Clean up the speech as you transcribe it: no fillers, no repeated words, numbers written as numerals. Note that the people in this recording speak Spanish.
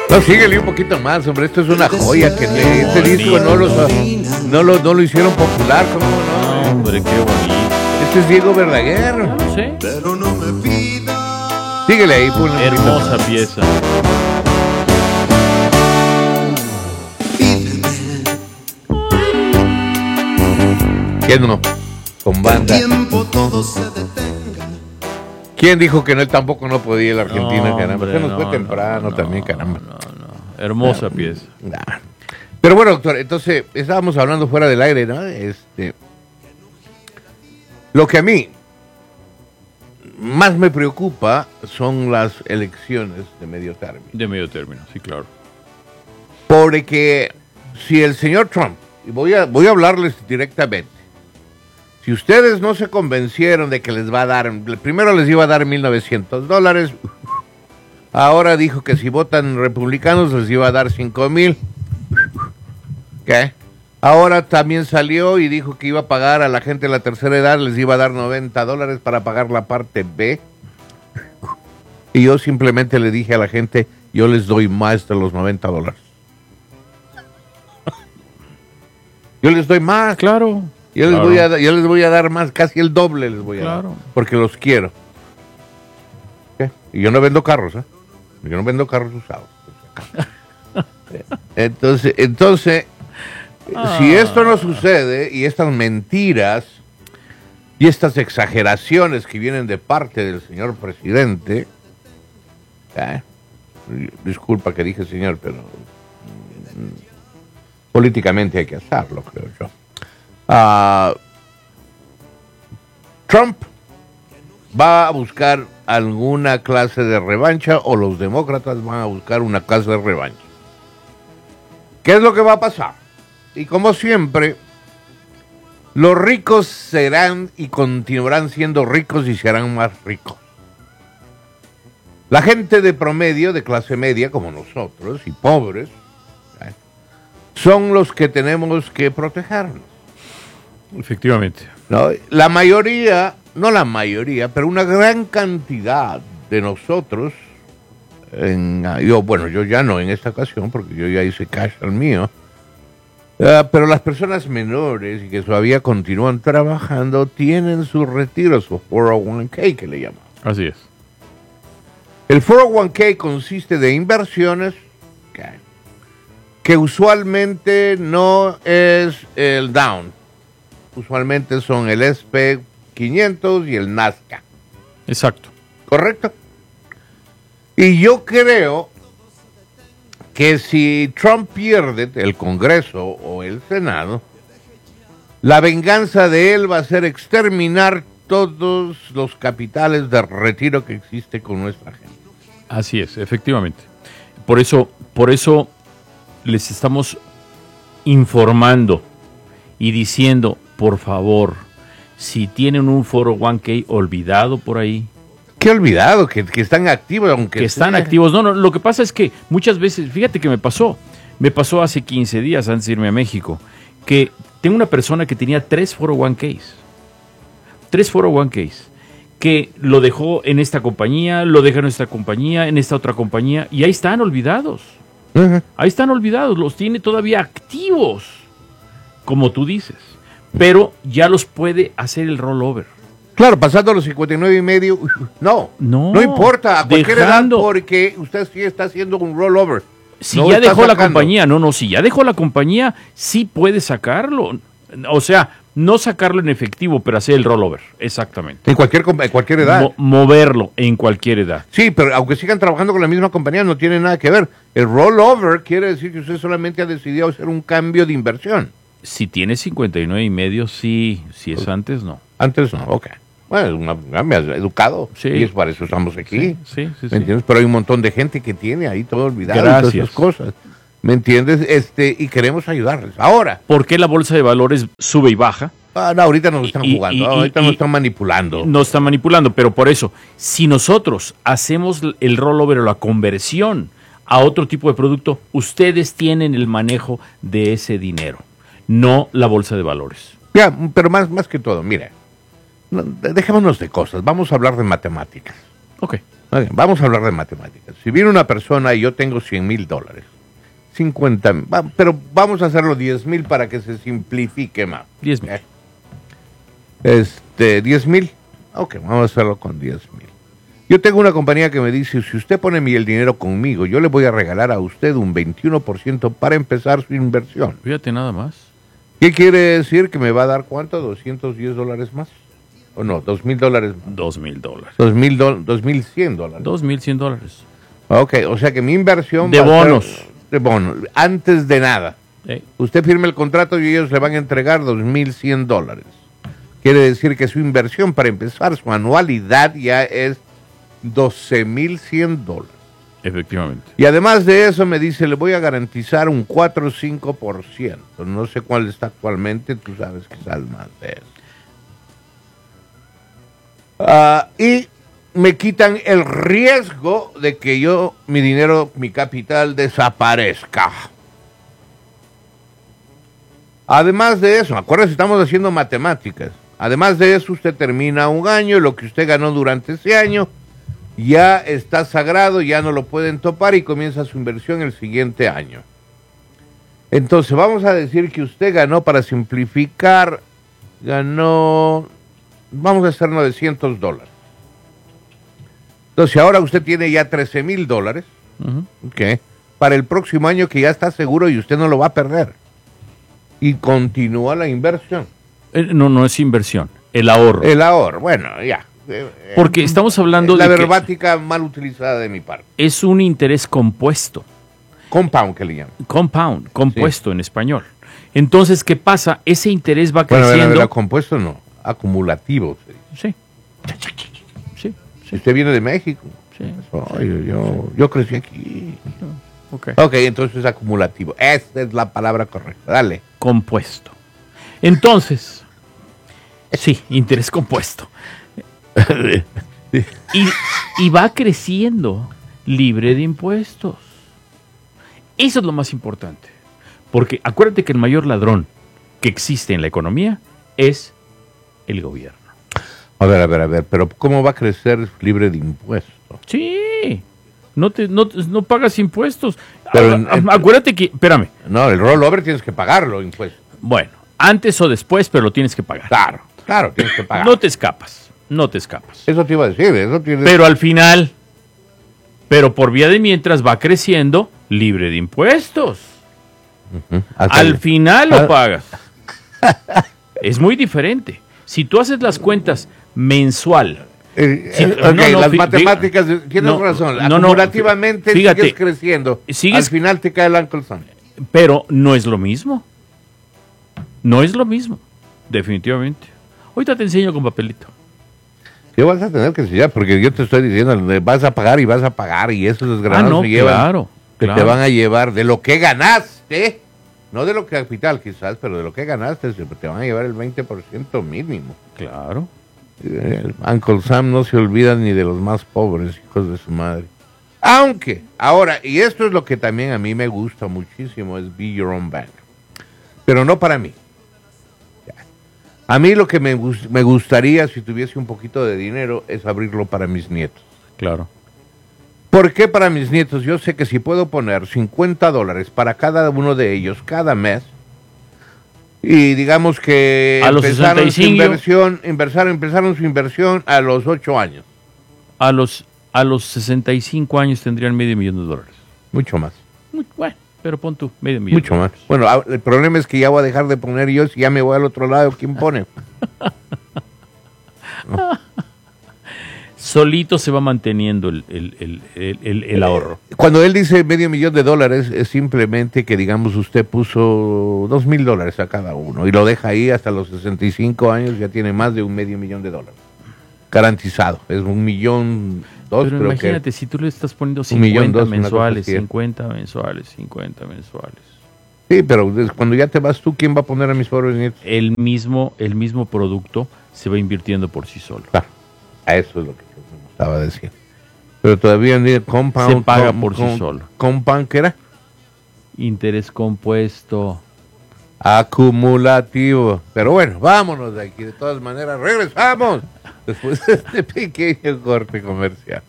No, síguele un poquito más, hombre. Esto es una joya. Que este disco no lo hicieron popular. ¿Cómo no? Hombre, qué bonito. Este es Diego Verdaguer. No sé. Pero no me pidas. Síguele ahí, ponle un poquito Hermosa más. pieza. ¿Quién no? Con banda. Tiempo todo se detenga. ¿Quién dijo que él tampoco no podía la Argentina, No, caramba? hombre, Se nos fue no, temprano no, también, no, caramba. No. Hermosa pieza. Nah. Pero bueno, doctor, entonces estábamos hablando fuera del aire, ¿no? Lo que a mí más me preocupa son las elecciones de medio término. De medio término, sí, claro. Porque si el señor Trump, y voy a hablarles directamente, si ustedes no se convencieron de que les va a dar, primero les iba a dar $1,900, ahora dijo que si votan republicanos les iba a dar 5,000. ¿Qué? Ahora también salió y dijo que iba a pagar a la gente de la tercera edad, les iba a dar $90 para pagar la parte B. Y yo simplemente le dije a la gente, yo les doy más de los $90. Yo les doy más. Claro. Yo les voy a dar más, casi el doble les voy a dar. Claro. Porque los quiero. ¿Qué? Y yo no vendo carros, ¿eh? Yo no vendo carros usados. Entonces, si esto no sucede y estas mentiras y estas exageraciones que vienen de parte del señor presidente, disculpa que dije señor, pero políticamente hay que hacerlo, creo yo. Trump va a buscar alguna clase de revancha o los demócratas van a buscar una clase de revancha. ¿Qué es lo que va a pasar? Y como siempre, los ricos serán y continuarán siendo ricos y serán más ricos. La gente de promedio, de clase media, como nosotros, y pobres, son los que tenemos que protegernos. Efectivamente. ¿No? La mayoría, no la mayoría, pero una gran cantidad de nosotros, yo ya no en esta ocasión, porque yo ya hice cash al mío, pero las personas menores y que todavía continúan trabajando tienen su retiro, su 401k que le llaman. Así es. El 401k consiste de inversiones que usualmente no es el Dow. Usualmente son el SP 500 y el Nasdaq. Exacto. ¿Correcto? Y yo creo que si Trump pierde el Congreso o el Senado, la venganza de él va a ser exterminar todos los capitales de retiro que existe con nuestra gente. Así es, efectivamente. Por eso les estamos informando y diciendo, por favor, si tienen un 401k olvidado por ahí. ¿Qué olvidado? Que están activos, aunque que están activos. No, lo que pasa es que muchas veces, fíjate que me pasó hace 15 días antes de irme a México, que tengo una persona que tenía 3 401ks, que lo dejó en esta compañía, lo dejó en esta compañía, en esta otra compañía, y ahí están olvidados. Uh-huh. Ahí están olvidados, los tiene todavía activos, como tú dices, pero ya los puede hacer el rollover. Claro, pasando los 59 y medio, no importa, a cualquier edad, porque usted sí está haciendo un rollover. Si no ya dejó la compañía, si ya dejó la compañía, sí puede sacarlo. O sea, no sacarlo en efectivo, pero hacer el rollover, exactamente. En cualquier edad. Moverlo en cualquier edad. Sí, pero aunque sigan trabajando con la misma compañía, no tiene nada que ver. El rollover quiere decir que usted solamente ha decidido hacer un cambio de inversión. Si tiene 59 y medio, sí. Si es antes, no. Antes no, ok. Bueno, me has educado. Sí. Y es para eso estamos aquí. Sí. ¿Me entiendes? Pero hay un montón de gente que tiene ahí todo olvidado. Gracias. Y todas esas cosas. ¿Me entiendes? Y queremos ayudarles. Ahora. ¿Por qué la bolsa de valores sube y baja? No, ahorita nos están jugando. Ahorita nos están manipulando. No están manipulando, pero por eso, si nosotros hacemos el rollover o la conversión a otro tipo de producto, ustedes tienen el manejo de ese dinero, no la bolsa de valores. Ya, pero más que todo, mire. Dejémonos de cosas. Vamos a hablar de matemáticas. Ok. Ok, vamos a hablar de matemáticas. Si viene una persona y yo tengo $100,000, 50, pero vamos a hacerlo 10,000 para que se simplifique más. 10,000. 10,000. Ok, vamos a hacerlo con 10,000. Yo tengo una compañía que me dice, si usted pone el dinero conmigo, yo le voy a regalar a usted un 21% para empezar su inversión. Fíjate nada más. ¿Qué quiere decir? Que me va a dar ¿cuánto? $210 más. ¿O no? $2,000. $2,000. $2,100. $2,100. Ok, o sea que mi inversión De va a ser bonos. de bonos, antes de nada. Eh, Usted firma el contrato y ellos le van a entregar $2,100. Quiere decir que su inversión para empezar, su anualidad ya es $12,100. Efectivamente. Y además de eso me dice, le voy a garantizar un 4 o 5%. No sé cuál está actualmente, tú sabes que sabes más de eso. Y me quitan el riesgo de que mi dinero, mi capital desaparezca. Además de eso, acuérdense, estamos haciendo matemáticas. Además de eso, usted termina un año y lo que usted ganó durante ese año ya está sagrado, ya no lo pueden topar y comienza su inversión el siguiente año. Entonces, vamos a decir que usted ganó, para simplificar, vamos a hacer $900. Entonces, ahora usted tiene ya $13,000, Ujú. ¿ok? Para el próximo año, que ya está seguro y usted no lo va a perder. Y continúa la inversión. No es inversión, el ahorro. El ahorro, bueno, ya. Porque estamos hablando la de que verbática mal utilizada de mi parte. es un interés compuesto. Compound, que le llaman. Compound, compuesto en español. Entonces, ¿qué pasa? Ese interés va Bueno, creciendo. compuesto no, acumulativo. Se dice. Sí. Sí, Usted viene de México. sí. Yo crecí aquí. Ok. Ok, entonces es acumulativo. Esa es la palabra correcta. Dale. Compuesto. Entonces, sí, interés compuesto. Y va creciendo libre de impuestos. Eso es lo más importante. Porque acuérdate que el mayor ladrón que existe en la economía es el gobierno. A ver, pero ¿cómo va a crecer libre de impuestos? Sí, no pagas impuestos. Pero Acuérdate que, espérame, No, el rollover tienes que pagarlo, impuestos. bueno, antes o después, pero lo tienes que pagar. Claro, tienes que pagar. No te escapas. Eso te iba a decir, eso tienes... Pero al final, pero por vía de mientras va creciendo libre de impuestos. Al final lo pagas. Es muy diferente. Si tú haces las cuentas mensual. Las matemáticas, tienes razón, acumulativamente fíjate, sigues creciendo. Al final te cae el Uncle Sam. Pero no es lo mismo. No es lo mismo, definitivamente. Ahorita te enseño con papelito. ¿Qué vas a tener que enseñar? Porque yo te estoy diciendo, vas a pagar y esos desgranados no, se llevan, claro. te van a llevar de lo que ganaste, no de lo que capital quizás, pero de lo que ganaste, te van a llevar el 20% mínimo. Claro. El Uncle Sam no se olvida ni de los más pobres, hijos de su madre. Aunque, ahora, y esto es lo que también a mí me gusta muchísimo, es Be Your Own Bank. Pero no para mí. A mí lo que me gustaría, si tuviese un poquito de dinero, es abrirlo para mis nietos. Claro. ¿Por qué para mis nietos? Yo sé que si puedo poner $50 para cada uno de ellos cada mes, y digamos que a los empezaron 65, empezaron su inversión a los 8 años. A los 65 años tendrían $500,000. Mucho más. Bueno, pero pon tú, $500,000. Mucho más. Bueno, el problema es que ya voy a dejar de poner yo, si ya me voy al otro lado, ¿quién pone? Solito se va manteniendo el ahorro. Cuando él dice $500,000, es simplemente que, digamos, usted puso $2,000 a cada uno y lo deja ahí hasta los 65 años, ya tiene más de $500,000. Garantizado. Es 1,200,000, Pero creo imagínate, que. si tú le estás poniendo 1,200,000, 50 una cosa mensuales, así. 50 mensuales, 50 mensuales. Sí, pero cuando ya te vas tú, ¿quién va a poner a mis pobres nietos? El mismo producto se va invirtiendo por sí solo. Claro, a eso es lo que yo me gustaba decir. Pero todavía ni compound. Se paga por sí solo. Compound, ¿qué era? Interés compuesto. Acumulativo. Pero bueno, vámonos de aquí. De todas maneras, regresamos después de este pequeño corte comercial.